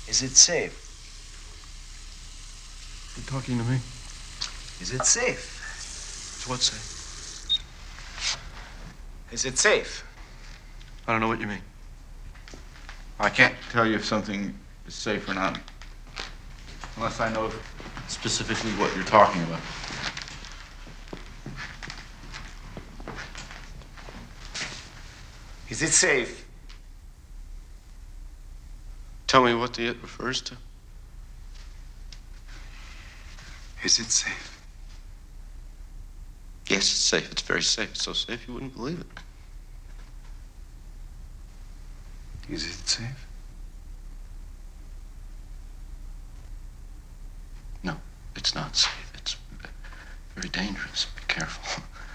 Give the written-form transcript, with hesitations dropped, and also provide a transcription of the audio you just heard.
Is it safe? You talking to me? Is it safe? It's what say? Is it safe? I don't know what you mean. I can't tell you if something is safe or not, unless I know specifically what you're talking about. Is it safe? Tell me what the it refers to. Is it safe? Yes, it's safe. It's very safe. It's so safe you wouldn't believe it. Is it safe? No, it's not safe. It's very dangerous. Be careful.